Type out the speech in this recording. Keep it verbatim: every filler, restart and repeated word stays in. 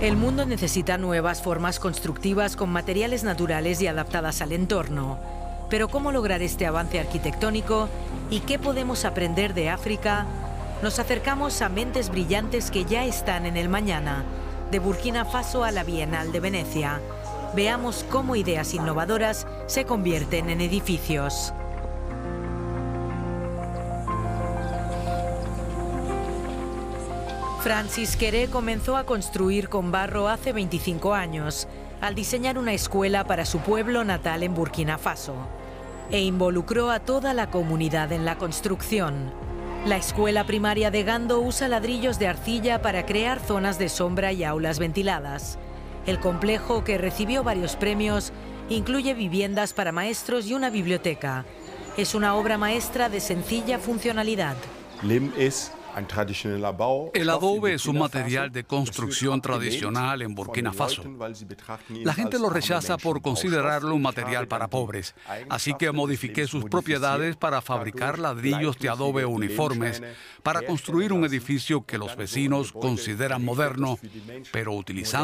El mundo necesita nuevas formas constructivas con materiales naturales y adaptadas al entorno. Pero ¿cómo lograr este avance arquitectónico y qué podemos aprender de África? Nos acercamos a mentes brillantes que ya están en el mañana, de Burkina Faso a la Bienal de Venecia. Veamos cómo ideas innovadoras se convierten en edificios. Francis Kéré comenzó a construir con barro hace veinticinco años, al diseñar una escuela para su pueblo natal en Burkina Faso, e involucró a toda la comunidad en la construcción. La escuela primaria de Gando usa ladrillos de arcilla para crear zonas de sombra y aulas ventiladas. El complejo, que recibió varios premios, incluye viviendas para maestros y una biblioteca. Es una obra maestra de sencilla funcionalidad. El adobe es un material de construcción tradicional en Burkina Faso. La gente lo rechaza por considerarlo un material para pobres, así que modifiqué sus propiedades para fabricar ladrillos de adobe uniformes, para construir un edificio que los vecinos consideran moderno, pero utilizando